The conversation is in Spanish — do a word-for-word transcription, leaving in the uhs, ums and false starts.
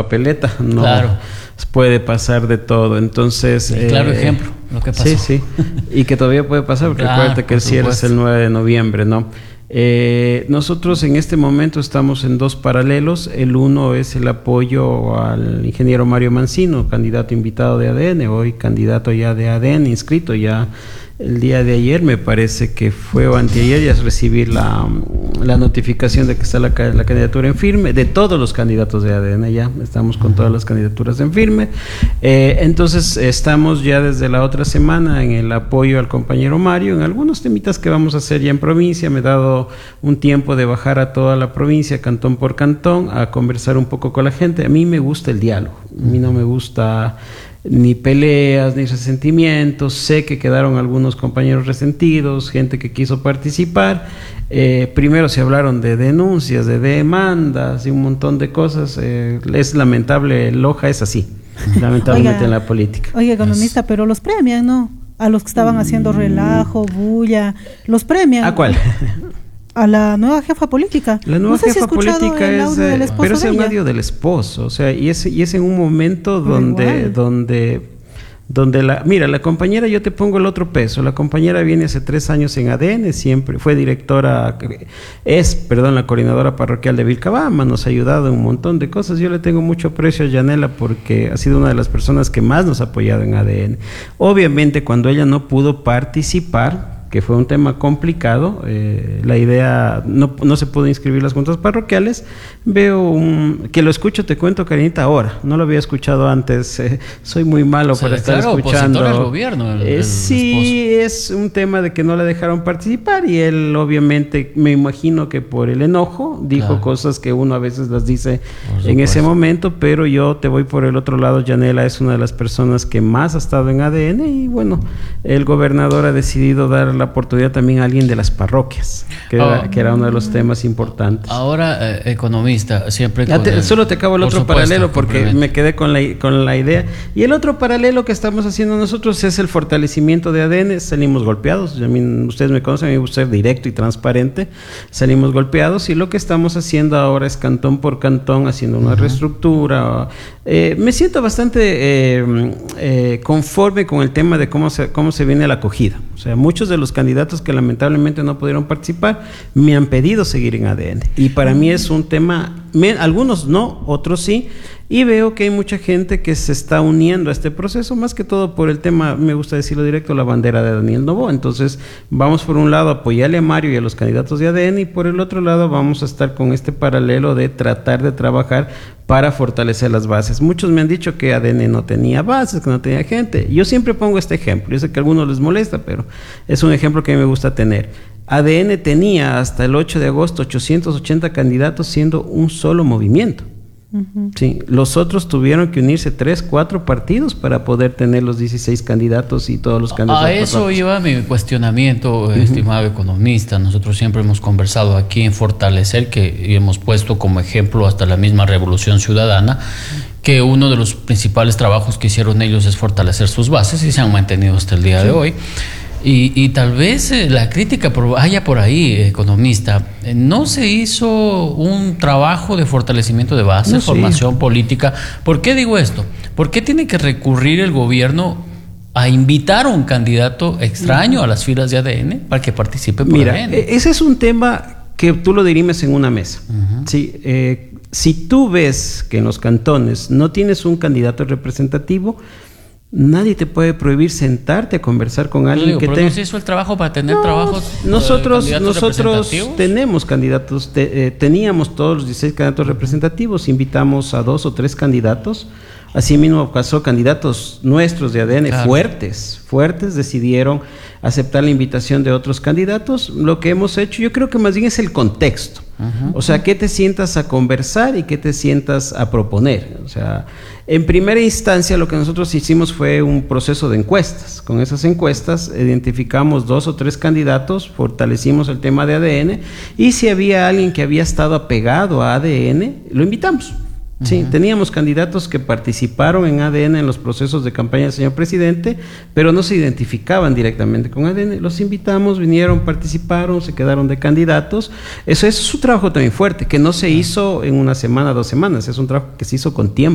papeleta, no claro. puede pasar de todo. Entonces, el claro eh, ejemplo, lo que pasó. Sí, sí, y que todavía puede pasar, porque claro, acuérdate que el cierre es el nueve de noviembre, ¿no? Eh, nosotros en este momento estamos en dos paralelos. El uno es el apoyo al ingeniero Mario Mancino, candidato invitado de A D N, hoy candidato ya de A D N, inscrito ya el día de ayer, me parece que fue o anteayer, ya es recibir la, la notificación de que está la, la candidatura en firme, de todos los candidatos de A D N, ya estamos con todas las candidaturas en firme. Eh, entonces estamos ya desde la otra semana en el apoyo al compañero Mario, en algunos temitas que vamos a hacer ya en provincia. Me he dado un tiempo de bajar a toda la provincia, cantón por cantón, a conversar un poco con la gente. A mí me gusta el diálogo, a mí no me gusta ni peleas, ni resentimientos. Sé que quedaron algunos compañeros resentidos, gente que quiso participar. Eh, primero se hablaron de denuncias, de demandas y un montón de cosas. Eh, es lamentable, Loja es así, lamentablemente. Oiga, en la política. Oye, economista, es... pero los premian, ¿no? A los que estaban haciendo relajo, bulla, los premian. ¿A cuál? A la nueva jefa política. La nueva no sé jefa si política es, eh, pero es el audio del esposo, o sea, y es, y es en un momento donde, donde, donde la, mira, la compañera, yo te pongo el otro peso, la compañera viene hace tres años en A D N, siempre fue directora, es, perdón, la coordinadora parroquial de Vilcabamba, nos ha ayudado en un montón de cosas. Yo le tengo mucho aprecio a Yanela porque ha sido una de las personas que más nos ha apoyado en A D N. Obviamente, cuando ella no pudo participar, que fue un tema complicado, eh, la idea, no, no se pudo inscribir las juntas parroquiales. Veo un, que lo escucho, te cuento, Karinita, ahora, no lo había escuchado antes, eh, soy muy malo o sea, para estar claro, escuchando. Al gobierno, el, eh, el sí, es un tema de que no la dejaron participar y él obviamente, me imagino que por el enojo, dijo claro. cosas que uno a veces las dice en ese momento, pero yo te voy por el otro lado. Yanela es una de las personas que más ha estado en A D N y bueno, el gobernador ha decidido dar la oportunidad también a alguien de las parroquias, que, oh. era, que era uno de los temas importantes. Ahora, eh, economista, siempre... Con te, el, solo te acabo el otro supuesto, paralelo porque me quedé con la, con la idea. Y el otro paralelo que estamos haciendo nosotros es el fortalecimiento de A D N. Salimos golpeados, a mí, ustedes me conocen, a mí me gusta ser directo y transparente. Salimos golpeados y lo que estamos haciendo ahora es cantón por cantón, haciendo una uh-huh. reestructura. Eh, me siento bastante eh, eh, conforme con el tema de cómo se, cómo se viene la acogida. O sea, muchos de los candidatos que lamentablemente no pudieron participar me han pedido seguir en A D N y para mí es un tema, me, algunos no, otros sí, y veo que hay mucha gente que se está uniendo a este proceso, más que todo por el tema, me gusta decirlo directo, la bandera de Daniel Noboa. Entonces vamos por un lado a apoyarle a Mario y a los candidatos de A D N y por el otro lado vamos a estar con este paralelo de tratar de trabajar para fortalecer las bases. Muchos me han dicho que A D N no tenía bases, que no tenía gente. Yo siempre pongo este ejemplo, yo sé que a algunos les molesta, pero es un ejemplo que a mí me gusta tener. A D N tenía hasta el ocho de agosto ochocientos ochenta candidatos siendo un solo movimiento. Uh-huh. Sí, los otros tuvieron que unirse tres, cuatro partidos para poder tener los dieciséis candidatos y todos los candidatos. A eso iba mi cuestionamiento, uh-huh. estimado economista. Nosotros siempre hemos conversado aquí en fortalecer, que hemos puesto como ejemplo hasta la misma Revolución Ciudadana, que uno de los principales trabajos que hicieron ellos es fortalecer sus bases y se han mantenido hasta el día sí. de hoy. Y, y tal vez eh, la crítica por, haya por ahí, economista, eh, no se hizo un trabajo de fortalecimiento de bases, no, formación sí. política. ¿Por qué digo esto? ¿Por qué tiene que recurrir el gobierno a invitar a un candidato extraño uh-huh. a las filas de A D N para que participe por Mira, A D N? Ese es un tema que tú lo dirimes en una mesa. Uh-huh. Sí, eh, si tú ves que en los cantones no tienes un candidato representativo, nadie te puede prohibir sentarte a conversar con alguien digo, que pero te... no se hizo el trabajo para tener no, trabajos nosotros eh, nosotros tenemos candidatos te, eh, teníamos todos los dieciséis candidatos representativos, invitamos a dos o tres candidatos. Asimismo pasó, candidatos nuestros de A D N claro. fuertes, fuertes, decidieron aceptar la invitación de otros candidatos. Lo que hemos hecho, yo creo que más bien es el contexto. Uh-huh. O sea, que te sientas a conversar y que te sientas a proponer. O sea, en primera instancia lo que nosotros hicimos fue un proceso de encuestas. Con esas encuestas identificamos dos o tres candidatos, fortalecimos el tema de A D N y si había alguien que había estado apegado a A D N, lo invitamos. Sí, uh-huh. teníamos candidatos que participaron en A D N en los procesos de campaña del señor presidente, pero no se identificaban directamente con A D N. Los invitamos, vinieron, participaron, se quedaron de candidatos. Eso, eso es un trabajo también fuerte, que no se hizo en una semana, dos semanas, es un trabajo que se hizo con tiempo.